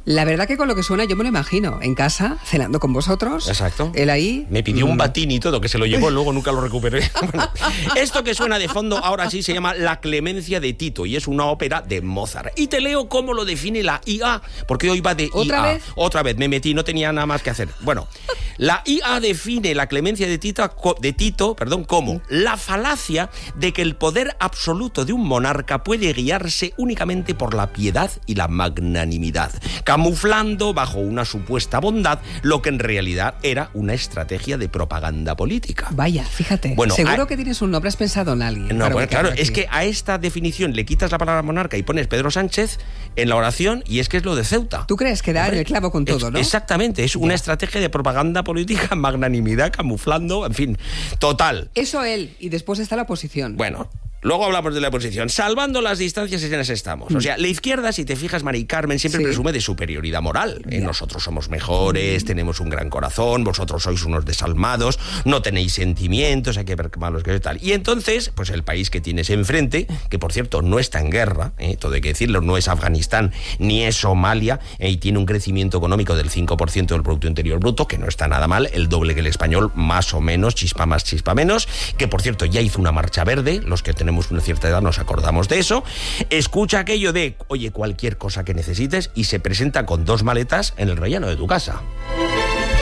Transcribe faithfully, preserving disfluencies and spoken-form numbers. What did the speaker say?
La verdad que con lo que suena yo me lo imagino, en casa, cenando con vosotros. Exacto. Él ahí... Me pidió un batín y todo, que se lo llevó, luego nunca lo recuperé. Bueno, esto que suena de fondo ahora sí se llama La Clemencia de Tito y es una ópera de Mozart. Y te leo cómo lo define la I A, porque hoy va de ¿Otra I A. vez? Otra vez, me metí, no tenía nada más que hacer. Bueno, la I A define la clemencia de Tito, de Tito perdón, como la falacia de que el poder absoluto de un monarca puede guiarse únicamente por la piedad y la magnanimidad, camuflando bajo una supuesta bondad lo que en realidad era una estrategia de propaganda política. Vaya, fíjate, Bueno, seguro a... que tienes un nombre, has pensado en alguien. No, pues claro, aquí. es que a esta definición le quitas la palabra monarca y pones Pedro Sánchez en la oración y es que es lo de Ceuta. ¿Tú crees que da en el clavo con todo, es, no? Exactamente, es una Ya. estrategia de propaganda política, magnanimidad, camuflando, en fin, total. Eso él, y después está la oposición. Bueno, luego hablamos de la oposición. Salvando las distancias, en las estamos. O sea, la izquierda, si te fijas, Mari Carmen, siempre Sí. presume de superioridad moral. Eh, Ya. Nosotros somos mejores, tenemos un gran corazón, vosotros sois unos desalmados, no tenéis sentimientos, hay que ver qué malos que sois tal. Y entonces, pues el país que tienes enfrente, que por cierto no está en guerra, eh, todo hay que decirlo, no es Afganistán ni es Somalia, eh, y tiene un crecimiento económico del cinco por ciento del Producto Interior Bruto, que no está nada mal, el doble que el español, más o menos, chispa más, chispa menos, que por cierto ya hizo una marcha verde, los que tenemos una cierta edad nos acordamos de eso. Escucha aquello de, oye, cualquier cosa que necesites, y se presenta con dos maletas en el relleno de tu casa.